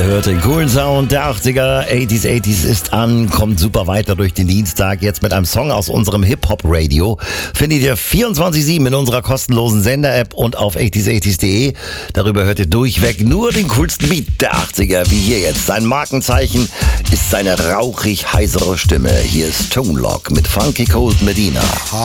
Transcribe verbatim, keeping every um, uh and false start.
Ihr hört den coolen Sound der achtziger. achtziger, achtziger ist an, kommt super weiter durch den Dienstag. Jetzt mit einem Song aus unserem Hip-Hop-Radio. Findet ihr vierundzwanzig sieben in unserer kostenlosen Sender-App und auf achtziger achtziger punkt de. Darüber hört ihr durchweg nur den coolsten Beat der achtziger, wie hier jetzt. Sein Markenzeichen ist seine rauchig heisere Stimme. Hier ist Tone Loc mit Funky Cold Medina.